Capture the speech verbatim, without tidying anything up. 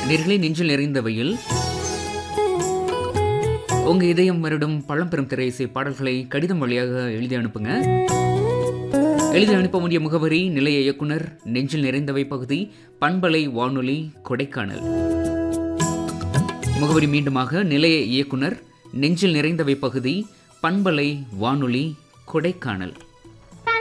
நேயர்களே, நெஞ்சில் நிறைந்தவையில் உங்க இதயம் வருடும் பழம்பெரும் திரையிசை பாடல்களை கடிதம் வழியாக எழுதி அனுப்புங்க. எழுதி அனுப்ப வேண்டிய முகவரி நிலைய இயக்குனர், நெஞ்சில் நிறைந்தவை பகுதி, பண்பலை வானொலி, கொடைக்கானல். முகவரி மீண்டுமாக நிலைய இயக்குனர், நெஞ்சில் நிறைந்தவை பகுதி, பண்பலை வானொலி, கொடைக்கானல்.